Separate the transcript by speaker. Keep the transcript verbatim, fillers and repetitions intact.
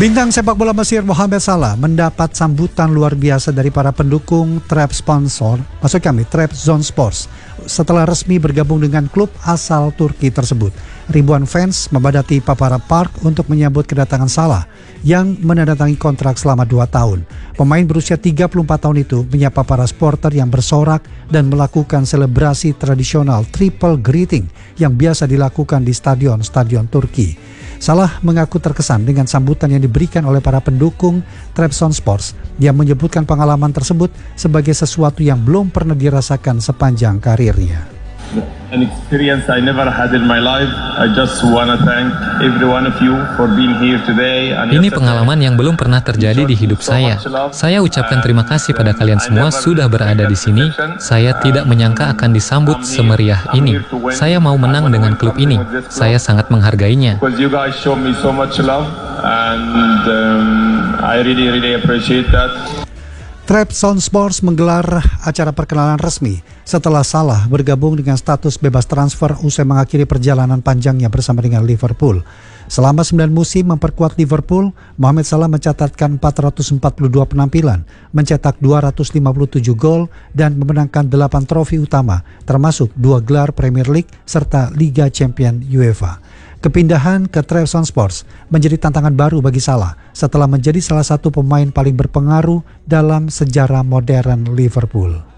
Speaker 1: Bintang sepak bola Mesir Mohamed Salah mendapat sambutan luar biasa dari para pendukung Trap Sponsor, maksud kami Trabzon Sports, setelah resmi bergabung dengan klub asal Turki tersebut. Ribuan fans membadati Papara Park untuk menyambut kedatangan Salah yang menandatangani kontrak selama dua tahun. Pemain berusia tiga puluh empat tahun itu menyapa para supporter yang bersorak dan melakukan selebrasi tradisional triple greeting yang biasa dilakukan di stadion-stadion Turki. Salah mengaku terkesan dengan sambutan yang diberikan oleh para pendukung Trabzon Sports. Dia menyebutkan pengalaman tersebut sebagai sesuatu yang belum pernah dirasakan sepanjang karirnya.
Speaker 2: An experience I never had in my life. I just wanna thank every one of you for being here today.
Speaker 3: Ini pengalaman yang belum pernah terjadi di hidup saya. Saya ucapkan terima kasih pada kalian semua sudah berada di sini. Saya tidak menyangka akan disambut semeriah ini. Saya mau menang dengan klub ini. Saya sangat menghargainya.
Speaker 2: Because you guys show me so much love and um, I really really appreciate that.
Speaker 1: Trabzon Sports menggelar acara perkenalan resmi setelah Salah bergabung dengan status bebas transfer usai mengakhiri perjalanan panjangnya bersama dengan Liverpool. Selama sembilan musim memperkuat Liverpool, Mohamed Salah mencatatkan empat ratus empat puluh dua penampilan, mencetak dua ratus lima puluh tujuh gol dan memenangkan delapan trofi utama, termasuk dua gelar Premier League serta Liga Champions UEFA. Kepindahan ke Trabzon Sports menjadi tantangan baru bagi Salah setelah menjadi salah satu pemain paling berpengaruh dalam sejarah modern Liverpool.